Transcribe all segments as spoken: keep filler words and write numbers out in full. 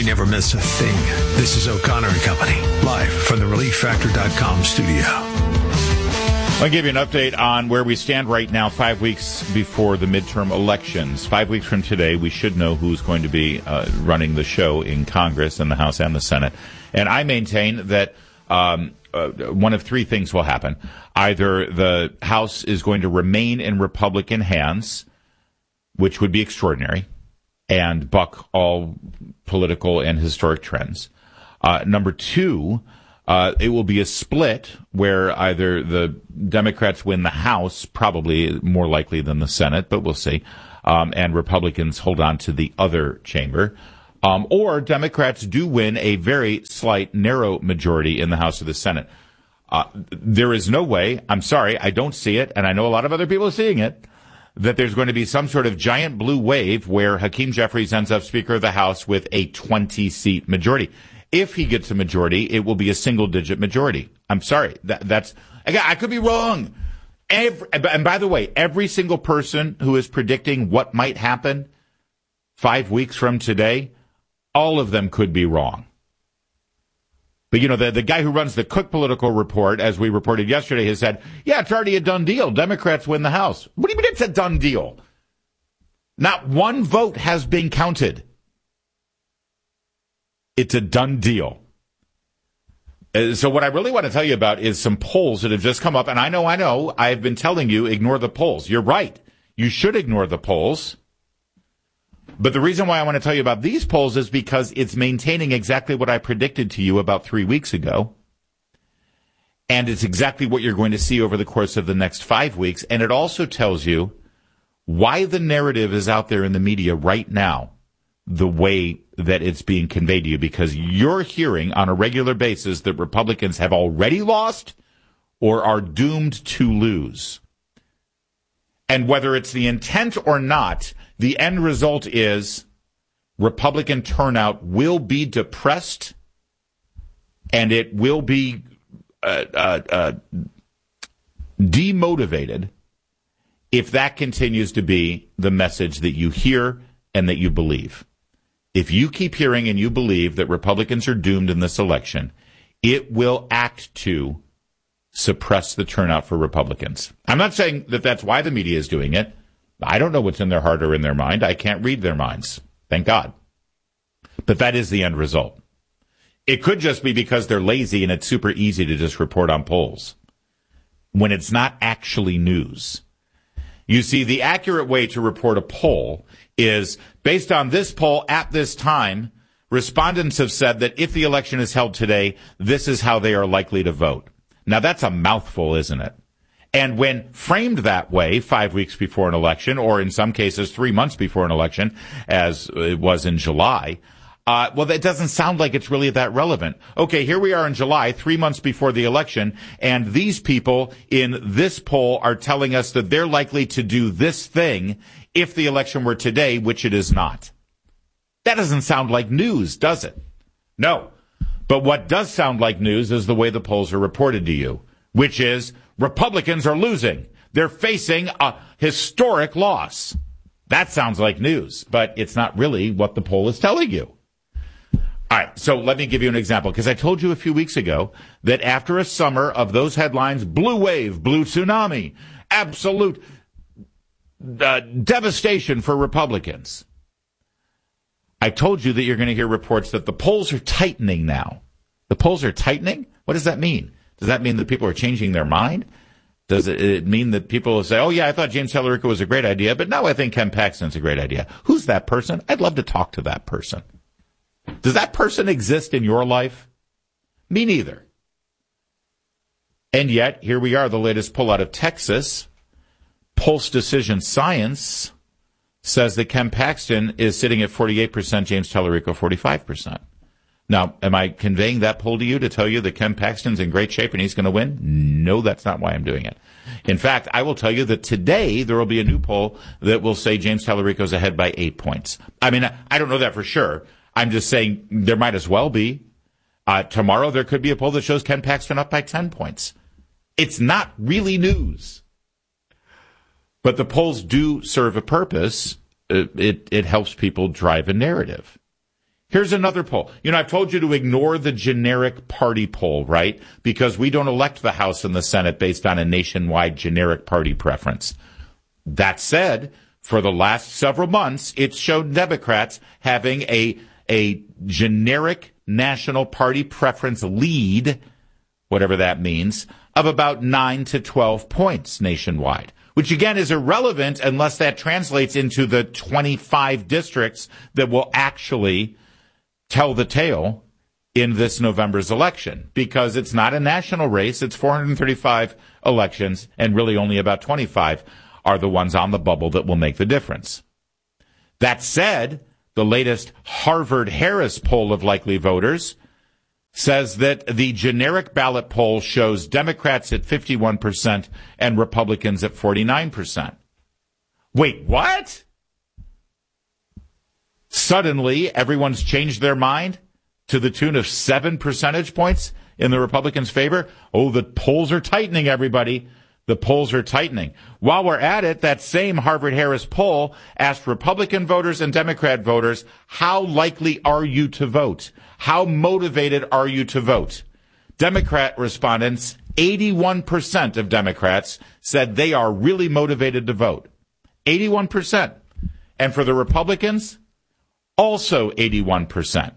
never miss a thing. This is O'Connor and Company, live from the relief factor dot com studio. I'll give you an update on where we stand right now, five weeks before the midterm elections. Five weeks from today, we should know who's going to be uh, running the show in Congress, in the House and the Senate. And I maintain that um, uh, one of three things will happen. Either the House is going to remain in Republican hands, which would be extraordinary, and buck all political and historic trends. Uh, number two, Uh, it will be a split where either the Democrats win the House, probably more likely than the Senate, but we'll see, um, and Republicans hold on to the other chamber, um, or Democrats do win a very slight, narrow majority in the House or the Senate. Uh, there is no way, I'm sorry, I don't see it, and I know a lot of other people are seeing it, that there's going to be some sort of giant blue wave where Hakeem Jeffries ends up Speaker of the House with a twenty-seat majority. If he gets a majority, it will be a single-digit majority. I'm sorry. That, that's again, I could be wrong. Every, and by the way, every single person who is predicting what might happen five weeks from today, all of them could be wrong. But, you know, the, the guy who runs the Cook Political Report, as we reported yesterday, has said, yeah, it's already a done deal. Democrats win the House. What do you mean it's a done deal? Not one vote has been counted. It's a done deal. Uh, so what I really want to tell you about is some polls that have just come up. And I know, I know, I've been telling you, ignore the polls. You're right. You should ignore the polls. But the reason why I want to tell you about these polls is because it's maintaining exactly what I predicted to you about three weeks ago. And it's exactly what you're going to see over the course of the next five weeks. And it also tells you why the narrative is out there in the media right now the way that it's being conveyed to you, because you're hearing on a regular basis that Republicans have already lost or are doomed to lose. And whether it's the intent or not, the end result is Republican turnout will be depressed, and it will be uh, uh, uh, demotivated if that continues to be the message that you hear and that you believe. If you keep hearing and you believe that Republicans are doomed in this election, it will act to suppress the turnout for Republicans. I'm not saying that that's why the media is doing it. I don't know what's in their heart or in their mind. I can't read their minds. Thank God. But that is the end result. It could just be because they're lazy and it's super easy to just report on polls when it's not actually news. You see, the accurate way to report a poll is, based on this poll at this time, respondents have said that if the election is held today, this is how they are likely to vote. Now, that's a mouthful, isn't it? And when framed that way, five weeks before an election, or in some cases three months before an election, as it was in July, uh, well, that doesn't sound like it's really that relevant. Okay, here we are in July, three months before the election, and these people in this poll are telling us that they're likely to do this thing if the election were today, which it is not. That doesn't sound like news, does it? No. But what does sound like news is the way the polls are reported to you, which is Republicans are losing. They're facing a historic loss. That sounds like news, but it's not really what the poll is telling you. All right, so let me give you an example, because I told you a few weeks ago that after a summer of those headlines, blue wave, blue tsunami, absolute uh, devastation for Republicans, I told you that you're going to hear reports that the polls are tightening now. The polls are tightening? What does that mean? Does that mean that people are changing their mind? Does it mean that people will say, oh, yeah, I thought James Tallarico was a great idea, but now I think Ken Paxton's a great idea? Who's that person? I'd love to talk to that person. Does that person exist in your life? Me neither. And yet, here we are, the latest poll out of Texas. Pulse Decision Science says that Ken Paxton is sitting at forty-eight percent, James Tallarico forty-five percent. Now, am I conveying that poll to you to tell you that Ken Paxton's in great shape and he's going to win? No, that's not why I'm doing it. In fact, I will tell you that today there will be a new poll that will say James Tallarico's ahead by eight points. I mean, I don't know that for sure. I'm just saying there might as well be. Uh, tomorrow there could be a poll that shows Ken Paxton up by ten points. It's not really news. But the polls do serve a purpose. It, it, it helps people drive a narrative. Here's another poll. You know, I've told you to ignore the generic party poll, right? Because we don't elect the House and the Senate based on a nationwide generic party preference. That said, for the last several months, it's showed Democrats having a, a generic national party preference lead, whatever that means, of about nine to twelve points nationwide, which again is irrelevant unless that translates into the twenty-five districts that will actually tell the tale in this November's election, because it's not a national race. It's four hundred thirty-five elections, and really only about twenty-five are the ones on the bubble that will make the difference. That said, the latest Harvard-Harris poll of likely voters says that the generic ballot poll shows Democrats at fifty-one percent and Republicans at forty-nine percent. Wait, what? Suddenly, everyone's changed their mind to the tune of seven percentage points in the Republicans' favor? Oh, the polls are tightening, everybody. The polls are tightening. While we're at it, that same Harvard-Harris poll asked Republican voters and Democrat voters, how likely are you to vote? How motivated are you to vote? Democrat respondents, eighty-one percent of Democrats said they are really motivated to vote. eighty-one percent. And for the Republicans, also eighty-one percent.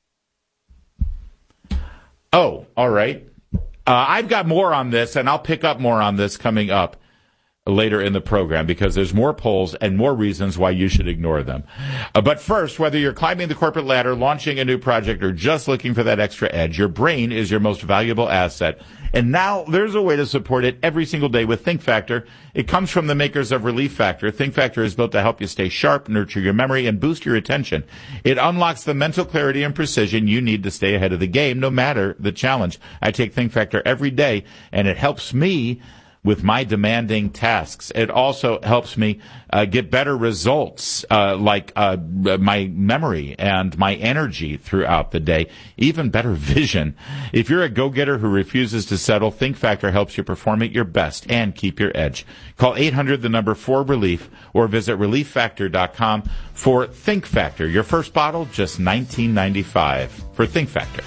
Oh, all right. Uh, I've got more on this, and I'll pick up more on this coming up later in the program, because there's more polls and more reasons why you should ignore them. Uh, but first, whether you're climbing the corporate ladder, launching a new project, or just looking for that extra edge, your brain is your most valuable asset. And now there's a way to support it every single day with ThinkFactor. It comes from the makers of Relief Factor. ThinkFactor is built to help you stay sharp, nurture your memory, and boost your attention. It unlocks the mental clarity and precision you need to stay ahead of the game, no matter the challenge. I take ThinkFactor every day, and it helps me with my demanding tasks. It also helps me uh, get better results, uh, like uh, my memory and my energy throughout the day, even better vision. If you're a go-getter who refuses to settle, ThinkFactor helps you perform at your best and keep your edge. Call eight hundred, the number four relief, or visit relief factor dot com for ThinkFactor. Your first bottle, just nineteen ninety-five for ThinkFactor.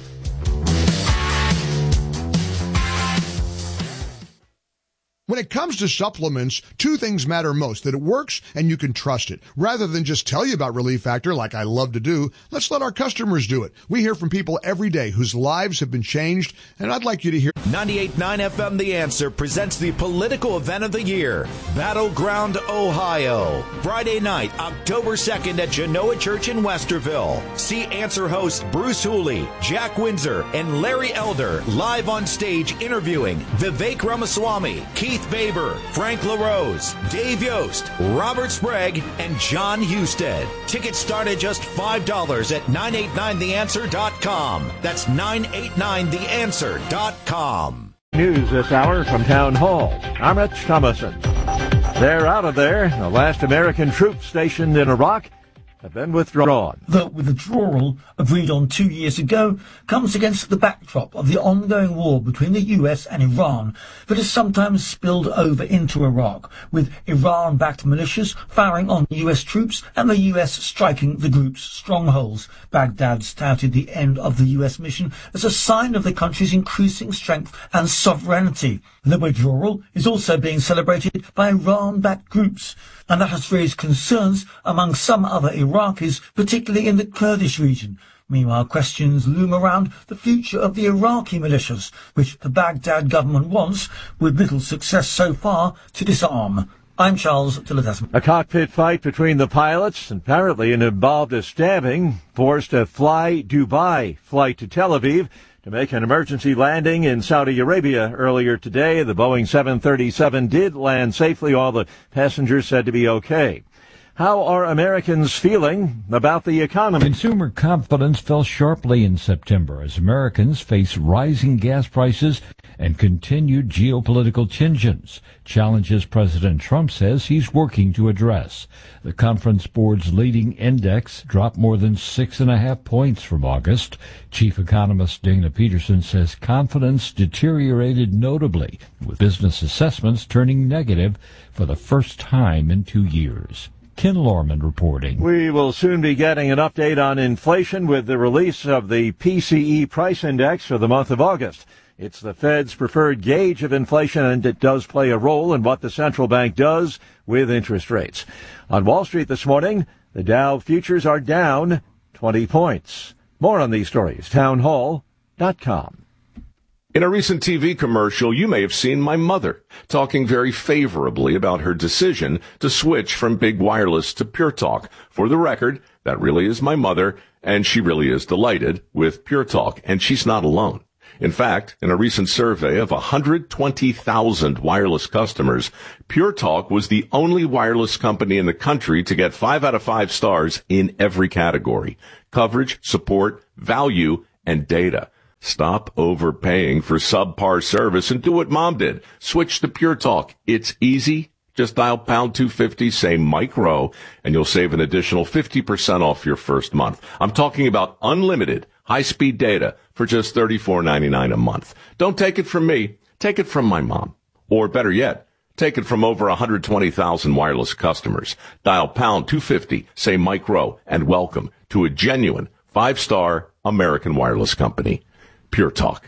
When it comes to supplements, two things matter most: that it works and you can trust it. Rather than just tell you about Relief Factor like I love to do, let's let our customers do it. We hear from people every day whose lives have been changed, and I'd like you to hear. ninety-eight point nine F M The Answer presents the political event of the year, Battleground, Ohio. Friday night, October second at Genoa Church in Westerville. See Answer hosts Bruce Hooley, Jack Windsor, and Larry Elder live on stage interviewing Vivek Ramaswamy, Keith Baber, Frank LaRose, Dave Yost, Robert Sprague, and John Husted. Tickets start at just five dollars at nine eight nine the answer dot com. That's nine eight nine the answer dot com. News this hour from Town Hall. I'm Rich Thomason. They're out of there. The last American troops stationed in Iraq have been withdrawn. The withdrawal, agreed on two years ago, comes against the backdrop of the ongoing war between the U S and Iran that has sometimes spilled over into Iraq, with Iran-backed militias firing on U S troops and the U S striking the group's strongholds. Baghdad touted the end of the U S mission as a sign of the country's increasing strength and sovereignty. The withdrawal is also being celebrated by Iran-backed groups, and that has raised concerns among some other Iraqis, particularly in the Kurdish region. Meanwhile, questions loom around the future of the Iraqi militias, which the Baghdad government wants, with little success so far, to disarm. I'm Charles Tillett. A cockpit fight between the pilots, apparently involved a stabbing, forced a Fly Dubai flight to Tel Aviv to make an emergency landing in Saudi Arabia earlier today. The Boeing seven thirty-seven did land safely. All the passengers said to be okay. How are Americans feeling about the economy? Consumer confidence fell sharply in September as Americans face rising gas prices and continued geopolitical tensions, challenges President Trump says he's working to address. The Conference Board's leading index dropped more than six and a half points from August. Chief economist Dana Peterson says confidence deteriorated notably, with business assessments turning negative for the first time in two years. Ken Lorman reporting. We will soon be getting an update on inflation with the release of the P C E price index for the month of August. It's the Fed's preferred gauge of inflation, and it does play a role in what the central bank does with interest rates. On Wall Street this morning, the Dow futures are down twenty points. More on these stories, town hall dot com. In a recent T V commercial, you may have seen my mother talking very favorably about her decision to switch from big wireless to Pure Talk. For the record, that really is my mother, and she really is delighted with Pure Talk, and she's not alone. In fact, in a recent survey of one hundred twenty thousand wireless customers, Pure Talk was the only wireless company in the country to get five out of five stars in every category: coverage, support, value, and data. Stop overpaying for subpar service and do what Mom did. Switch to Pure Talk. It's easy. Just dial pound two fifty, say Mike Rowe, and you'll save an additional fifty percent off your first month. I'm talking about unlimited high-speed data for just thirty-four ninety-nine a month. Don't take it from me. Take it from my mom. Or better yet, take it from over one hundred twenty thousand wireless customers. Dial pound two fifty, say Mike Rowe, and welcome to a genuine five-star American wireless company. Pure Talk.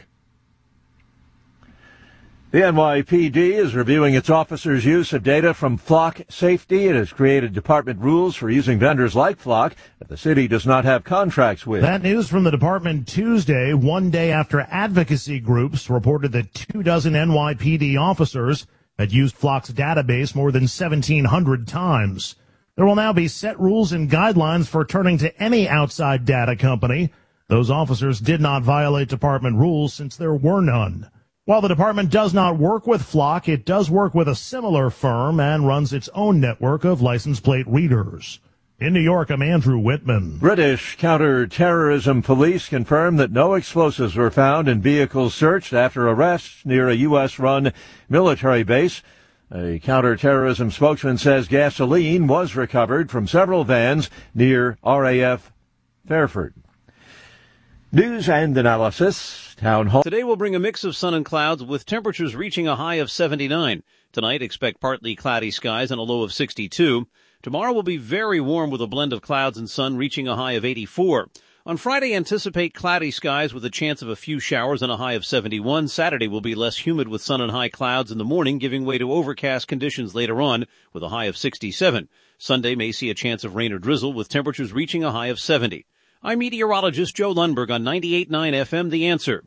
The N Y P D is reviewing its officers' use of data from Flock Safety. It has created department rules for using vendors like Flock that the city does not have contracts with. That news from the department Tuesday, one day after advocacy groups reported that two dozen N Y P D officers had used Flock's database more than seventeen hundred times. There will now be set rules and guidelines for turning to any outside data company. Those officers did not violate department rules since there were none. While the department does not work with Flock, it does work with a similar firm and runs its own network of license plate readers. In New York, I'm Andrew Whitman. British counter-terrorism police confirmed that no explosives were found in vehicles searched after arrests near a U S-run military base. A counter-terrorism spokesman says gasoline was recovered from several vans near R A F Fairford. News and analysis, Town Hall. Today will bring a mix of sun and clouds with temperatures reaching a high of seventy-nine. Tonight, expect partly cloudy skies and a low of sixty-two. Tomorrow will be very warm with a blend of clouds and sun reaching a high of eighty-four. On Friday, anticipate cloudy skies with a chance of a few showers and a high of seventy-one. Saturday will be less humid with sun and high clouds in the morning, giving way to overcast conditions later on with a high of sixty-seven. Sunday may see a chance of rain or drizzle with temperatures reaching a high of seventy. I'm meteorologist Joe Lundberg on ninety-eight point nine F M, The Answer.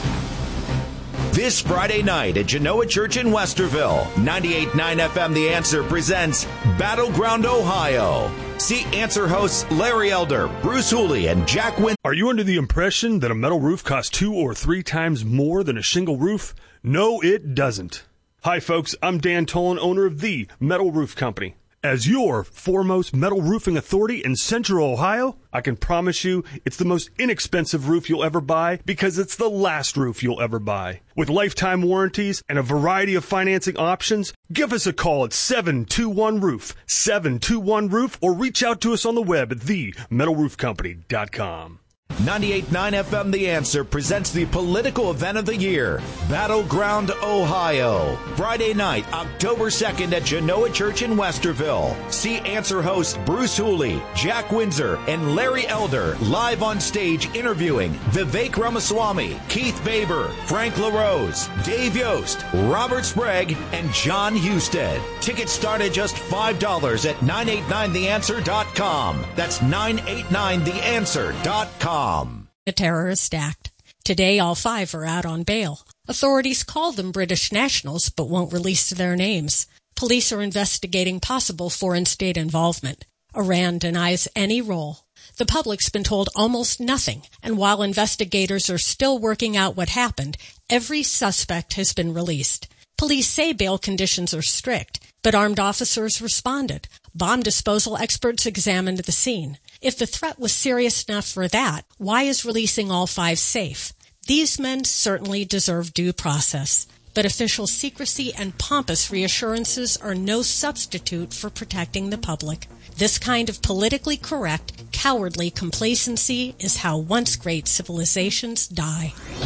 This Friday night at Genoa Church in Westerville, ninety-eight point nine F M The Answer presents Battleground Ohio. See Answer hosts Larry Elder, Bruce Hooley, and Jack Win. Are you under the impression that a metal roof costs two or three times more than a shingle roof? No, it doesn't. Hi, folks. I'm Dan Tolan, owner of The Metal Roof Company. As your foremost metal roofing authority in Central Ohio, I can promise you it's the most inexpensive roof you'll ever buy because it's the last roof you'll ever buy. With lifetime warranties and a variety of financing options, give us a call at seven two one roof, seven two one roof, or reach out to us on the web at the metal roof company dot com. ninety-eight point nine F M The Answer presents the political event of the year, Battleground Ohio. Friday night, October second at Genoa Church in Westerville. See Answer hosts Bruce Hooley, Jack Windsor, and Larry Elder live on stage interviewing Vivek Ramaswamy, Keith Baber, Frank LaRose, Dave Yost, Robert Sprague, and John Husted. Tickets start at just five dollars at nine eight nine the answer dot com. That's nine eight nine the answer dot com. A terrorist act. Today, all five are out on bail. Authorities call them British nationals, but won't release their names. Police are investigating possible foreign state involvement. Iran denies any role. The public's been told almost nothing, and while investigators are still working out what happened, every suspect has been released. Police say bail conditions are strict, but armed officers responded. Bomb disposal experts examined the scene. If the threat was serious enough for that, why is releasing all five safe? These men certainly deserve due process, but official secrecy and pompous reassurances are no substitute for protecting the public. This kind of politically correct, cowardly complacency is how once great civilizations die.